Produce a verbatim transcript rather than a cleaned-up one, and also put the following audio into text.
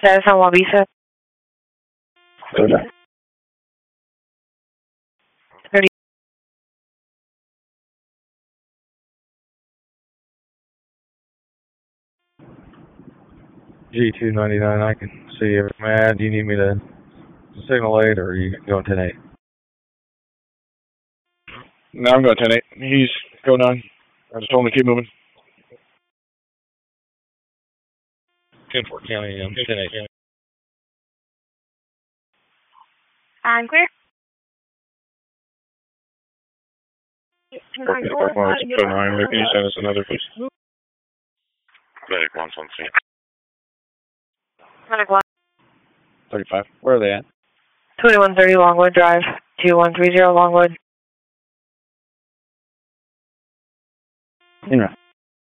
Status on Wabisa. Soda. thirty. G two ninety-nine, I can see you. Man, do you need me to signal eight or are you going ten eight? No, I'm going ten eight. He's go nine. I just told him to keep moving. ten four County, um, ten eight. I'm clear. Go nine. Can you send us another, please? Medic one on scene. Medic one. thirty-five. Where are they at? twenty-one thirty Longwood Drive. two one three zero Longwood. In route.